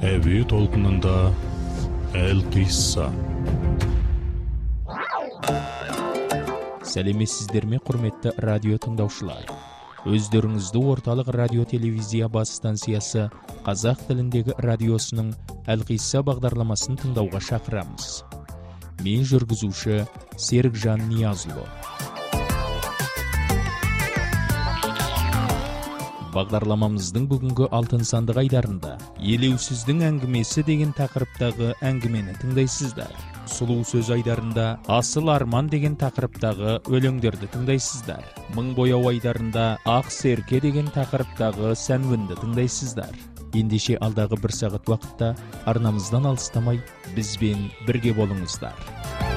Әуе толқынында Әл-Қисса. Сәлеметсіздер ме, құрметті радио тыңдаушылар. Өздеріңізді орталық радио-телевизия бас станциясы қазақ тіліндегі радиосының Әл-Қисса бағдарламасын тыңдауға шақырамыз. Мен жүргізуші Серікжан Ниязұлы. Бағдарламамыздың бүгінгі алтын сандық айдарында елеусіздің әңгімесі деген тақырыптағы әңгімені тыңдайсыздар. Сұлу сөз айдарында асыл арман деген тақырыптағы өлеңдерді тыңдайсыздар. Мың бояу айдарында ақ серке деген тақырыптағы сәнуінді тыңдайсыздар. Ендеше алдағы бір сағат уақытта арнамыздан алыстамай бізбен бірге болыңыздар.